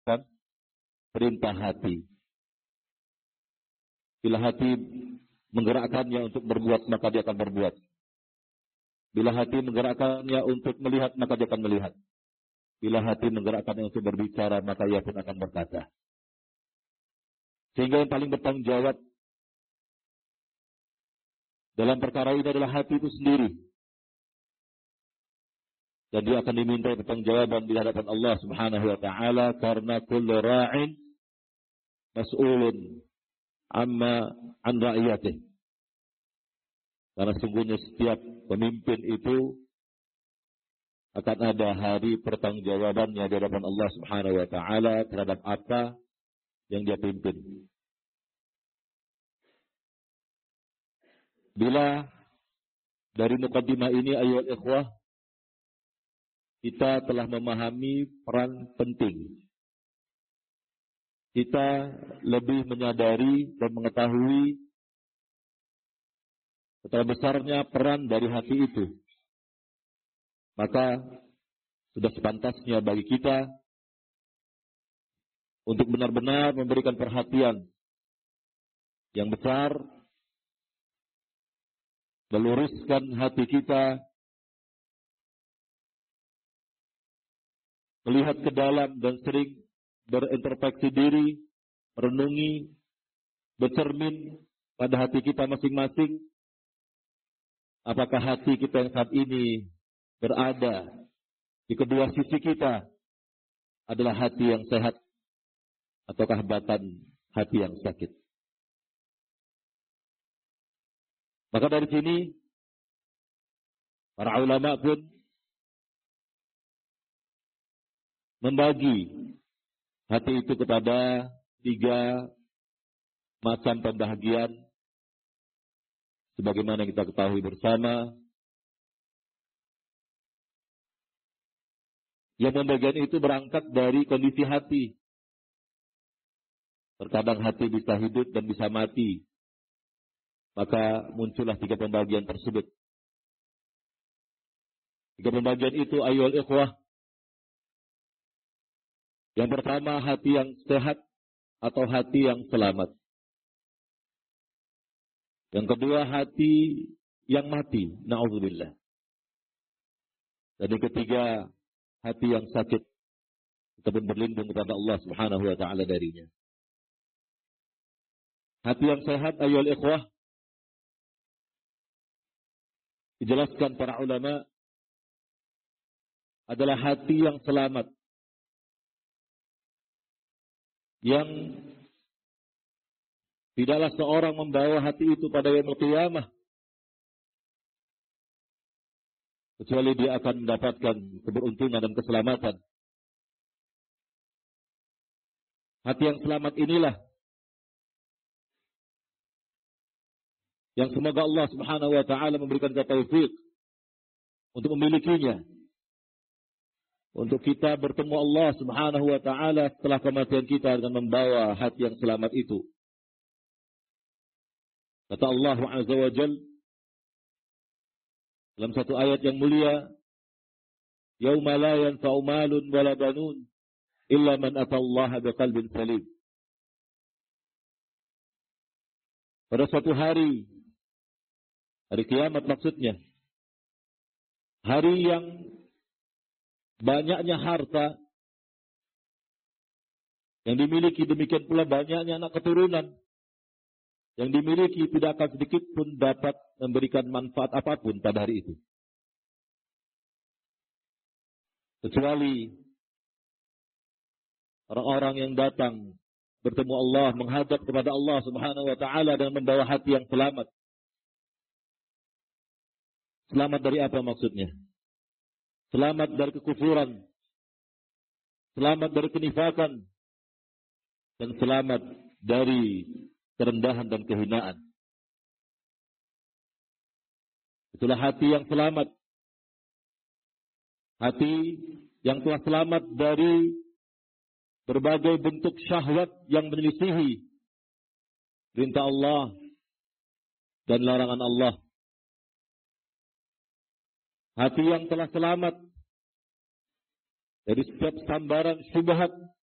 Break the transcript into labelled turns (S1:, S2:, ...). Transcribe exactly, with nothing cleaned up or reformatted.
S1: melaksanakan perintah hati. Bila hati menggerakkannya untuk berbuat, maka dia akan berbuat. Bila hati menggerakkannya untuk melihat, maka dia akan melihat. Bila hati menggerakkannya untuk berbicara, maka ia pun akan berkata. Sehingga yang paling bertanggung jawab dalam perkara ini adalah hati itu sendiri. Dan dia akan diminta pertanggungjawaban di hadapan Allah Subhanahu wa taala, karena kullu ra'in mas'ulun amma an ra'iyatih. Karena sungguhnya setiap pemimpin itu akan ada hari pertanggungjawabannya di hadapan Allah Subhanahu wa taala terhadap apa yang dia pimpin. Bila dari mukaddimah ini ayyuhal ikhwah, kita telah memahami peran penting. Kita lebih menyadari dan mengetahui betapa besarnya peran dari hati itu. Maka sudah sepantasnya bagi kita untuk benar-benar memberikan perhatian yang besar, meluruskan hati kita, melihat ke dalam dan sering berintrospeksi diri, merenungi, bercermin pada hati kita masing-masing. Apakah hati kita yang saat ini berada di kedua sisi kita adalah hati yang sehat, ataukah batan hati yang sakit? Maka dari sini para ulama pun membagi hati itu kepada tiga macam pembahagian, sebagaimana kita ketahui bersama. Yang pembagian itu berangkat dari kondisi hati. Terkadang hati bisa hidup dan bisa mati. Maka muncullah tiga pembagian tersebut. Tiga pembagian itu ayyuhal ikhwah. Yang pertama, hati yang sehat atau hati yang selamat. Yang kedua, hati yang mati, na'udzubillah. Dan yang ketiga, hati yang sakit. Kita pun berlindung kepada Allah Subhanahu wa taala darinya. Hati yang sehat ayyuhal ikhwah, dijelaskan para ulama, adalah hati yang selamat, yang tidaklah seorang membawa hati itu pada yaumul qiyamah kecuali dia akan mendapatkan keberuntungan dan keselamatan. Hati yang selamat inilah yang semoga Allah Subhanahu wa taala memberikan kita taufik untuk memilikinya, untuk kita bertemu Allah Subhanahu wa taala setelah kematian kita dengan membawa hati yang selamat itu. Kata Allah Azza wa Jalla dalam satu ayat yang mulia, "Yauma la yanfa'u malun wala banun illa man atallaha biqalbin salim." Pada suatu hari, hari kiamat maksudnya, hari yang banyaknya harta yang dimiliki, demikian pula banyaknya anak keturunan yang dimiliki, tidak akan sedikit pun dapat memberikan manfaat apapun pada hari itu. Kecuali orang-orang yang datang bertemu Allah, menghadap kepada Allah Subhanahu wa taala dengan membawa hati yang selamat. Selamat dari apa maksudnya? Selamat dari kekufuran, selamat dari kenifakan, dan selamat dari kerendahan dan kehinaan. Itulah hati yang selamat. Hati yang telah selamat dari berbagai bentuk syahwat yang menyelisihi perintah Allah dan larangan Allah. Hati yang telah selamat dari setiap sambaran syubhat